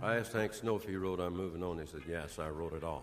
I asked Hank Snow if he wrote I'm Moving On. He said, yes, I wrote it all.